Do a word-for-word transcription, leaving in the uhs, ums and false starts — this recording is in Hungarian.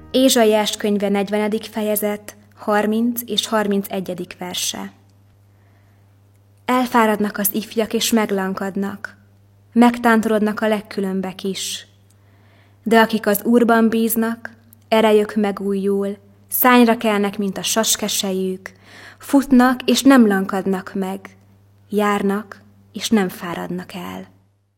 Ézsaiás könyve negyvenedik fejezet, harminc és harmincegyedik verse. Elfáradnak az ifjak és meglankadnak, megtántorodnak a legkülönbek is. De akik az Úrban bíznak, erejük megújul, szányra kelnek, mint a saskesejük, futnak és nem lankadnak meg, járnak és nem fáradnak el.